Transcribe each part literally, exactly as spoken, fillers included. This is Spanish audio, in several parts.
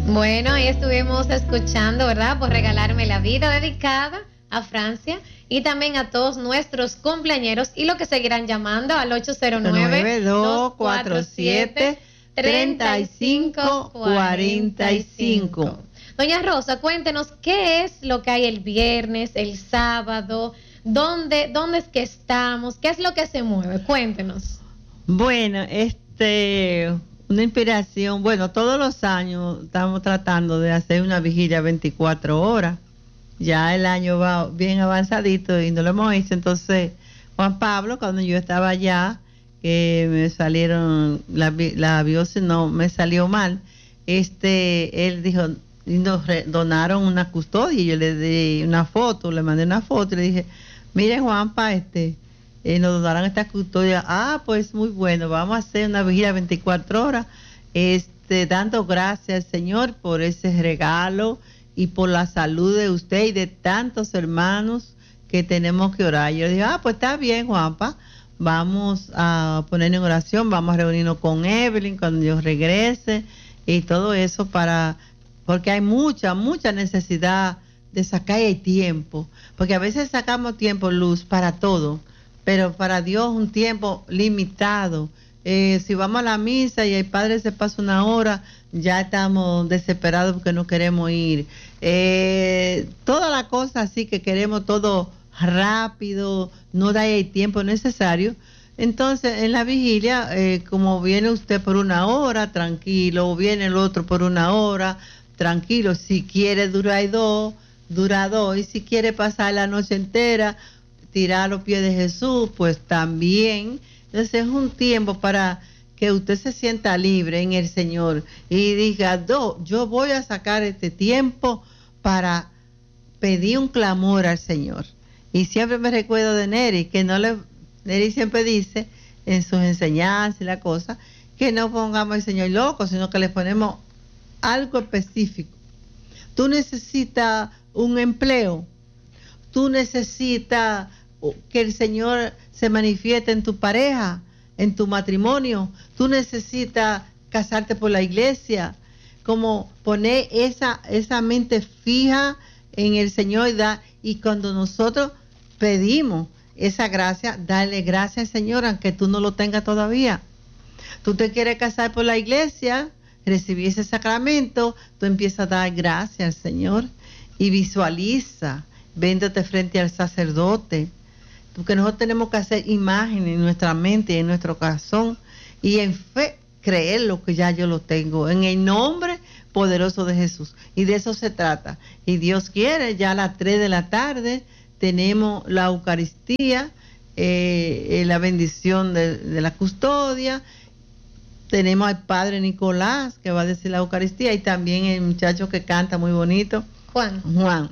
Bueno, ahí estuvimos escuchando, ¿verdad? Por regalarme la vida, dedicada a Francia y también a todos nuestros cumpleañeros y lo que seguirán llamando al ocho cero nueve, dos cuatro siete, tres cinco cuatro cinco. Doña Rosa, cuéntenos qué es lo que hay el viernes, el sábado, dónde, dónde es que estamos, qué es lo que se mueve, cuéntenos. Bueno, este, una inspiración, bueno, todos los años estamos tratando de hacer una vigilia veinticuatro horas. Ya el año va bien avanzadito y no lo hemos hecho. Entonces, Juan Pablo, cuando yo estaba allá, que me salieron, la, la biopsia no me salió mal, este, él dijo, y nos donaron una custodia, y yo le di una foto, le mandé una foto y le dije, mire Juanpa, este, eh, nos donaron esta custodia. Ah, pues muy bueno, vamos a hacer una vigilia veinticuatro horas, este, dando gracias al Señor por ese regalo y por la salud de usted y de tantos hermanos que tenemos que orar. Yo le dije, ah, pues está bien, Juanpa, vamos a poner en oración, vamos a reunirnos con Evelyn cuando yo regrese y todo eso para, porque hay mucha, mucha necesidad de sacar el tiempo, porque a veces sacamos tiempo, Luz, para todo, pero para Dios un tiempo limitado. Eh, si vamos a la misa y el padre se pasa una hora, ya estamos desesperados porque no queremos ir. Eh, toda la cosa así que queremos todo rápido, no da el tiempo necesario. Entonces, en la vigilia, eh, como viene usted por una hora, tranquilo, viene el otro por una hora, tranquilo. Si quiere durar dos, dura dos. Y si quiere pasar la noche entera, tirar a los pies de Jesús, pues también. Entonces, es un tiempo para que usted se sienta libre en el Señor y diga, no, yo voy a sacar este tiempo para pedir un clamor al Señor. Y siempre me recuerdo de Neri, que no le, Neri siempre dice en sus enseñanzas y la cosa, que no pongamos al Señor loco, sino que le ponemos algo específico. Tú necesitas un empleo, tú necesitas que el Señor se manifieste en tu pareja, en tu matrimonio, tú necesitas casarte por la iglesia, como poner esa, esa mente fija en el Señor y, da, y cuando nosotros pedimos esa gracia, darle gracias al Señor aunque tú no lo tengas todavía. Tú te quieres casar por la iglesia, recibir ese sacramento, tú empiezas a dar gracias al Señor y visualiza, véndete frente al sacerdote, porque nosotros tenemos que hacer imágenes en nuestra mente y en nuestro corazón y en fe creer lo que ya yo lo tengo, en el nombre poderoso de Jesús. Y de eso se trata. Y Dios quiere, ya a las tres de la tarde tenemos la Eucaristía, eh, la bendición de, de la custodia, tenemos al Padre Nicolás que va a decir la Eucaristía y también el muchacho que canta muy bonito, Juan. Juan.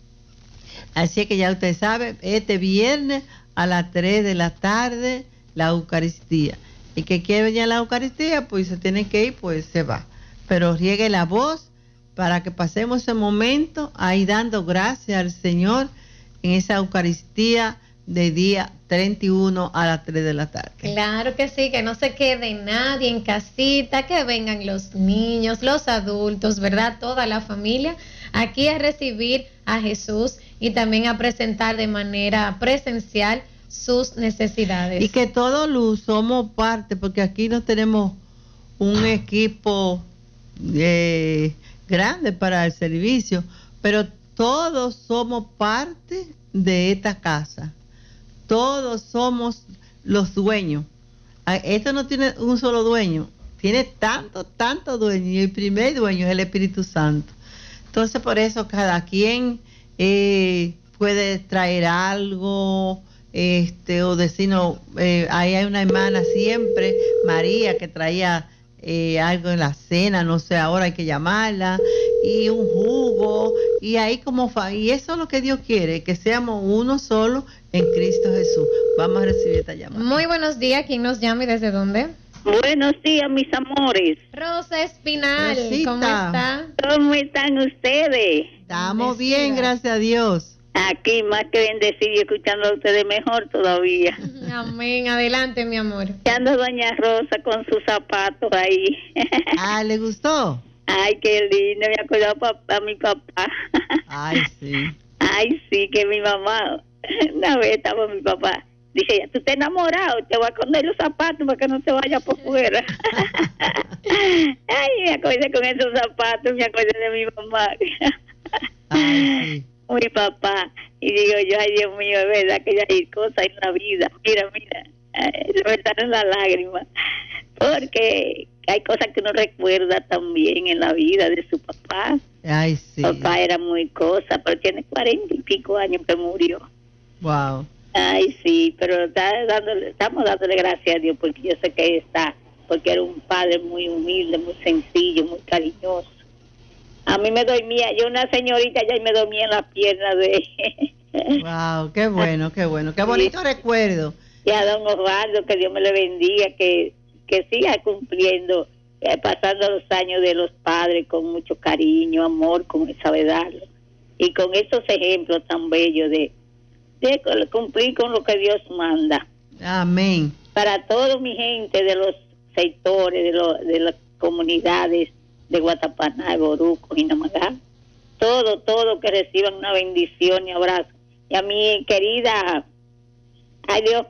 Así que ya usted sabe, este viernes a las tres de la tarde, la Eucaristía. Y que quiere venir a la Eucaristía, pues se tiene que ir, pues se va. Pero riegue la voz para que pasemos ese momento ahí dando gracias al Señor en esa Eucaristía de día treinta y uno a las tres de la tarde. Claro que sí, que no se quede nadie en casita, que vengan los niños, los adultos, ¿verdad? Toda la familia aquí a recibir a Jesús y también a presentar de manera presencial sus necesidades. Y que todos, Luz, somos parte, porque aquí no tenemos un equipo eh, grande para el servicio, pero todos somos parte de esta casa. Todos somos los dueños. Esto no tiene un solo dueño, tiene tanto, tanto dueño, y el primer dueño es el Espíritu Santo. Entonces, por eso cada quien eh, puede traer algo, este, o decirnos, eh, ahí hay una hermana siempre, María, que traía eh, algo en la cena, no sé, ahora hay que llamarla, y un jugo, y ahí como, fa y eso es lo que Dios quiere, que seamos uno solo en Cristo Jesús. Vamos a recibir esta llamada. Muy buenos días, ¿quién nos llama y desde dónde? Buenos días, mis amores. Rosa Espinal, Rosita, ¿cómo está? ¿Cómo están ustedes? Estamos Bendecida. bien, gracias a Dios. Aquí más que bendecido y escuchando a ustedes mejor todavía. Amén, adelante mi amor. Escuchando a doña Rosa con sus zapatos ahí. Ah, ¿le gustó? Ay, qué lindo, me acordaba a, a mi papá. Ay, sí. Ay, sí, que mi mamá, una vez estaba mi papá, dice, tú estás enamorado, te voy a esconder los zapatos para que no te vayas por fuera. Ay, me acordé con esos zapatos, me acordé de mi mamá. Ay, sí. Mi papá, y digo yo, ay, Dios mío, es verdad que hay cosas en la vida, mira, mira, se me salen las lágrimas, porque hay cosas que uno recuerda también en la vida de su papá. Ay, sí. Papá era muy cosa, pero tiene cuarenta y pico años que murió. Wow. Ay, sí, pero está dándole, estamos dándole gracias a Dios, porque yo sé que está, porque era un padre muy humilde, muy sencillo, muy cariñoso. A mí me dormía, yo una señorita ya me dormía en las piernas de él. Wow, qué bueno, qué bueno, qué bonito sí. Recuerdo. Y a don Osvaldo, que Dios me le bendiga, que, que siga cumpliendo, eh, pasando los años de los padres con mucho cariño, amor, como él sabe darlo. Y con esos ejemplos tan bellos de, de cumplir con lo que Dios manda. Amén. Para toda mi gente de los sectores, de, lo, de las comunidades de Guatapaná, de Boruco y Namagá, todo, todo que reciban una bendición y abrazo. Y a mi querida, ay Dios,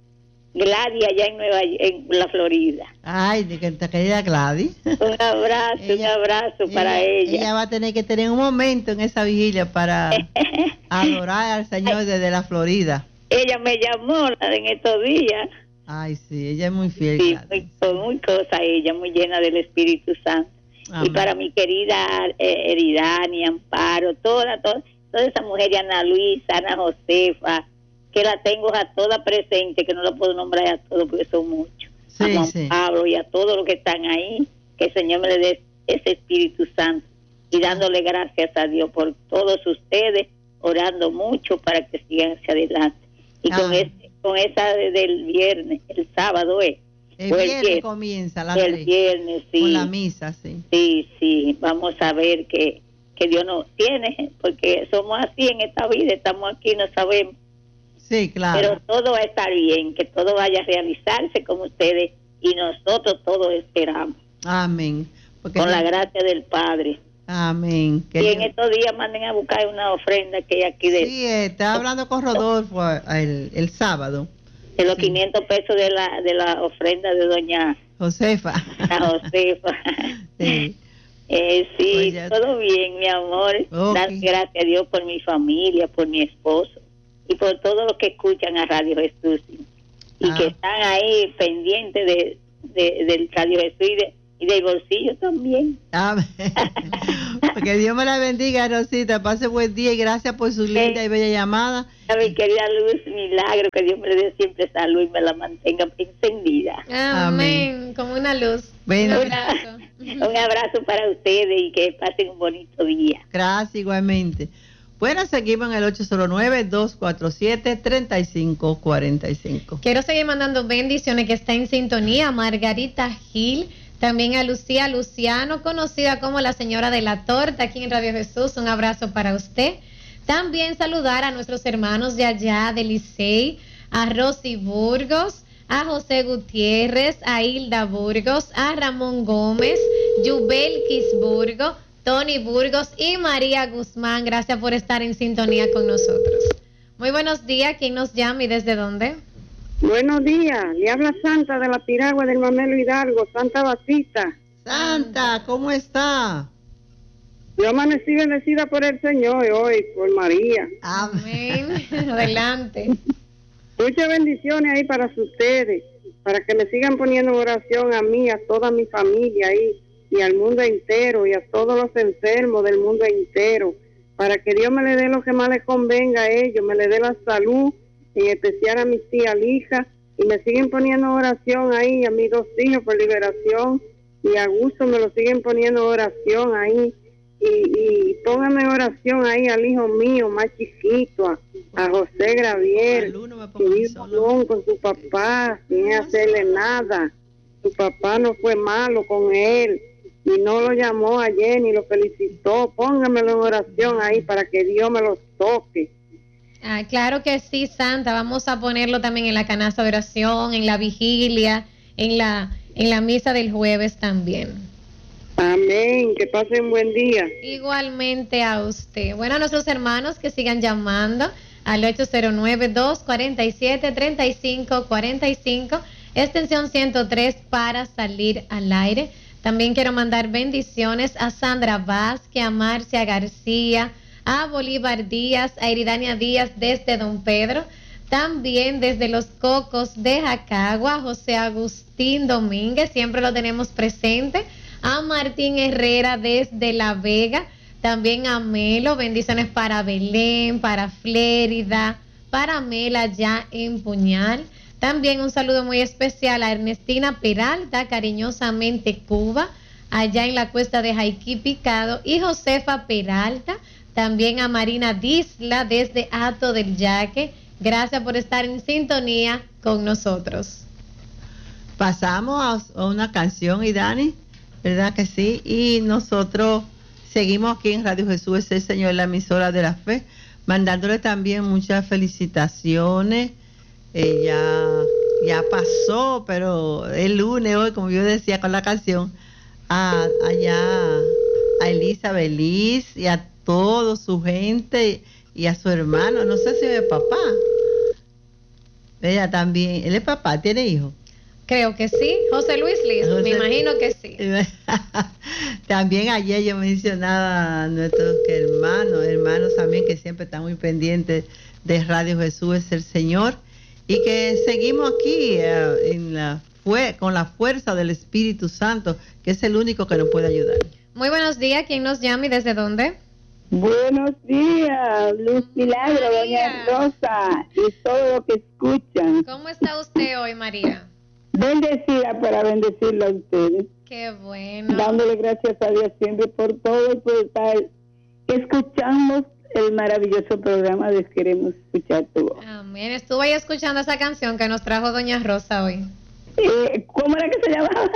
Gladys allá en Nueva en la Florida. Ay, de que querida Gladys. Un abrazo, ella, un abrazo ella, para ella. Ella va a tener que tener un momento en esa vigilia para adorar al Señor desde la Florida. Ella me llamó en estos días. Ay, sí, ella es muy fiel. Sí, muy, muy cosa ella, muy llena del Espíritu Santo. Amén. Y para mi querida eh, Eridani, Amparo, toda, toda, toda esa mujer, Ana Luisa, Ana Josefa, que la tengo a toda presente, que no la puedo nombrar a todos porque son muchos. Sí, a Juan sí. Pablo y a todos los que están ahí, que el Señor me le dé ese Espíritu Santo y dándole gracias a Dios por todos ustedes, orando mucho para que sigan hacia adelante. Y ah. con ese, con esa del viernes, el sábado es. El viernes, el viernes comienza la El viernes, sí. Con la misa, sí. Sí, sí, vamos a ver que, que Dios nos tiene, porque somos así en esta vida, estamos aquí, no sabemos. Sí, claro. Pero todo va a estar bien, que todo vaya a realizarse con ustedes y nosotros todos esperamos. Amén. Porque con la gracia del Padre. Amén. Y en estos días manden a buscar una ofrenda que hay aquí de... Sí, está hablando con Rodolfo el, el sábado. De los sí. quinientos pesos de la de la ofrenda de doña Josefa. La Josefa. Sí. Eh, sí, pues ya... todo bien, mi amor. Okay. Dar gracias a Dios por mi familia, por mi esposo y por todos los que escuchan a Radio Jesús y ah. que están ahí pendientes de, de, del Radio Jesús y, de, y del bolsillo también. Amén. Que Dios me la bendiga, Rosita. Pase buen día y gracias por su linda sí. y bella llamada. A mi querida Luz, milagro, que Dios me le dé siempre salud y me la mantenga encendida. Amén, Amén. Como una luz. Bueno. Un abrazo. Un abrazo para ustedes y que pasen un bonito día. Gracias, igualmente. Bueno, seguimos en el ocho cero nueve, dos cuatro siete, tres cinco cuatro cinco. Quiero seguir mandando bendiciones que está en sintonía. Margarita Gil, también a Lucía Luciano, conocida como la señora de la torta aquí en Radio Jesús. Un abrazo para usted. También saludar a nuestros hermanos de allá de Licey, a Rosy Burgos, a José Gutiérrez, a Hilda Burgos, a Ramón Gómez, Yubel Quisburgo, Tony Burgos y María Guzmán. Gracias por estar en sintonía con nosotros. Muy buenos días. ¿Quién nos llama y desde dónde? Buenos días. Le habla Santa de la Piragua del Mamelo Hidalgo, Santa Basita. Santa, ¿cómo está? Yo amanecí bendecida por el Señor hoy, por María. Amén. Adelante. Muchas bendiciones ahí para ustedes, para que me sigan poniendo en oración a mí, a toda mi familia ahí, y al mundo entero, y a todos los enfermos del mundo entero, para que Dios me le dé lo que más les convenga a ellos, me le dé la salud, en especial a mis tías hijas, y me siguen poniendo en oración ahí, a mis dos hijos por liberación, y a gusto me lo siguen poniendo en oración ahí, y, y pónganme en oración ahí al hijo mío más chiquito, a, a José Gravier, que vive con su papá, sin hacerle nada. Su papá no fue malo con él, y no lo llamó ayer ni lo felicitó. Póngamelo en oración ahí para que Dios me los toque. Ah, claro que sí, Santa. Vamos a ponerlo también en la canasta de oración, en la vigilia, en la en la misa del jueves también. Amén. Amén, que pasen buen día. Igualmente a usted. Bueno, a nuestros hermanos que sigan llamando al ocho cero nueve, dos cuatro siete, tres cinco cuatro cinco, extensión ciento tres para salir al aire. También quiero mandar bendiciones a Sandra Vázquez, a Marcia García, a Bolívar Díaz, a Iridania Díaz desde Don Pedro, también desde Los Cocos de Jacagua, José Agustín Domínguez, siempre lo tenemos presente, a Martín Herrera desde La Vega, también a Melo, bendiciones para Belén, para Flérida, para Mela ya en Puñal. También un saludo muy especial a Ernestina Peralta, cariñosamente Cuba, allá en la cuesta de Jaiquí Picado, y Josefa Peralta, también a Marina Disla desde Hato del Yaque. Gracias por estar en sintonía con nosotros. Pasamos a una canción, y Dani, ¿verdad que sí? Y nosotros seguimos aquí en Radio Jesús es el Señor, la emisora de la fe, mandándole también muchas felicitaciones. Eh, ya, ya pasó, pero el lunes hoy, como yo decía con la canción, a, allá a Elisa Beliz y a toda su gente y a su hermano, no sé si es papá. Ella también, él es papá, ¿tiene hijos? Creo que sí, José Luis Liz, José, me imagino que sí. También ayer yo mencionaba a nuestros hermanos, hermanos también que siempre están muy pendientes de Radio Jesús es el Señor, y que seguimos aquí uh, en la fue con la fuerza del Espíritu Santo, que es el único que nos puede ayudar. Muy buenos días, ¿quién nos llama y desde dónde? Buenos días, Luz Milagro, Doña Rosa, y todo lo que escuchan. ¿Cómo está usted hoy, María? Bendecida para bendecirla a ustedes. Qué bueno. Dándole gracias a Dios siempre por todo y por estar escuchando el maravilloso programa de Queremos Escuchar Tu Voz. Amén. Estuve ahí escuchando esa canción que nos trajo Doña Rosa hoy. Eh, ¿Cómo era que se llamaba?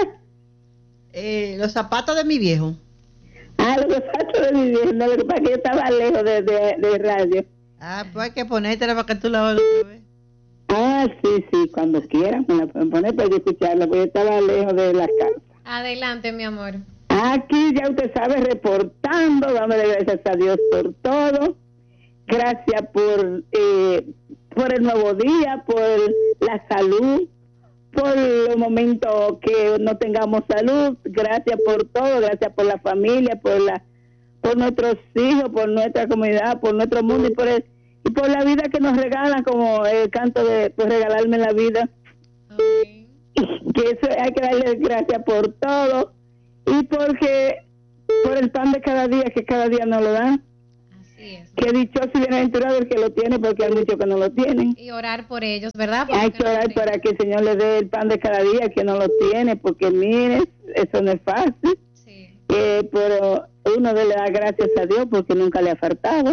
Eh, los zapatos de mi viejo. Ah, los zapatos de mi viejo. No, lo que pasa es que yo estaba lejos de, de, de radio. Ah, pues hay que ponértela para que tú la oigas otra vez. Ah, sí, sí, cuando quieran me la pueden poner para yo escucharla, porque yo estaba lejos de la casa. Adelante, mi amor. Aquí ya usted sabe, reportando, dándole gracias a Dios por todo. Gracias por, eh, por el nuevo día, por la salud, por los momentos que no tengamos salud. Gracias por todo, gracias por la familia, por la, por nuestros hijos, por nuestra comunidad, por nuestro mundo y por el, y por la vida que nos regalan, como el canto de por regalarme la vida. Okay. Que eso hay que darle gracias por todo y porque por el pan de cada día que cada día nos lo dan. Así es. Que dichoso y bienaventurado el que lo tiene, porque hay muchos que no lo tienen. Y orar por ellos, ¿verdad? Porque hay que orar no para que el Señor le dé el pan de cada día que no lo tiene, porque mire, eso no es fácil. Sí. Eh, pero uno le da gracias a Dios porque nunca le ha faltado.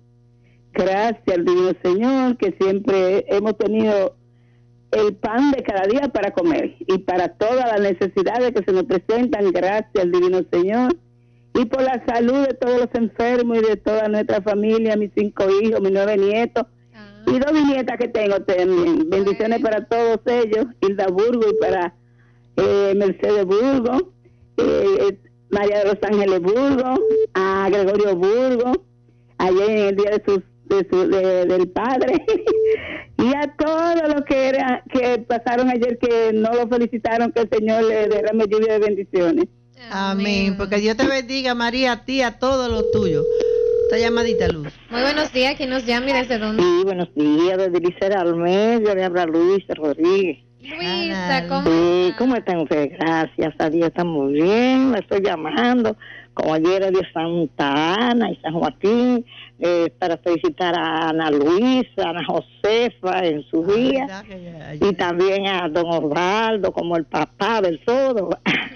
Gracias al divino Señor, que siempre hemos tenido el pan de cada día para comer y para todas las necesidades que se nos presentan. Gracias al divino Señor. Y por la salud de todos los enfermos y de toda nuestra familia, mis cinco hijos, mis nueve nietos, ah. y dos nietas que tengo también. Bendiciones para todos ellos, Hilda Burgo y para eh, Mercedes Burgo, eh, María de los Ángeles Burgo, a Gregorio Burgo, ayer en el día de sus de su, de, del padre y a todos los que era, que pasaron ayer que no lo felicitaron, que el Señor le derrame lluvia de bendiciones. Amén. Amén. Porque Dios te bendiga, María, a ti, a todos los tuyos. Esta llamadita, Luz. Muy buenos días, ¿quién nos llama y desde dónde? Sí, buenos días, desde Licera Almeida, le habla Luisa Rodríguez. Luisa, ¿cómo sí, está? ¿Cómo están ustedes? Gracias a Dios, estamos bien, me estoy llamando, como ayer era de Santa Ana y San Joaquín, eh, para felicitar a Ana Luisa, a Ana Josefa en su día, y también a don Osvaldo como el papá del todo,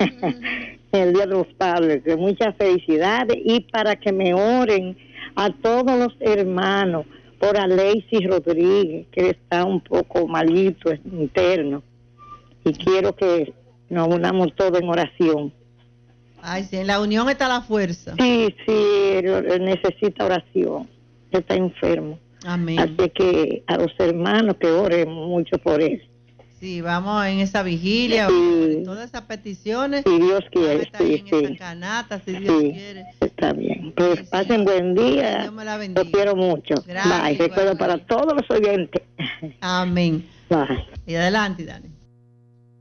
el día de los padres, que muchas felicidades, y para que me oren a todos los hermanos, por Alexis Rodríguez, que está un poco malito interno, y quiero que nos unamos todos en oración. Ay, sí, en la unión está la fuerza. Sí, sí, él necesita oración, está enfermo. Amén. Así que a los hermanos que oren mucho por él. Sí, vamos en esa vigilia, sí. todas esas peticiones. Si Dios quiere, estar sí, en sí. esa canasta, si Dios sí, quiere. Está bien. Pues sí, pasen sí. buen día. Dios me la bendiga. Los quiero mucho. Gracias. Bye. Recuerdo para todos los oyentes. Amén. Bye. Y adelante, Dani.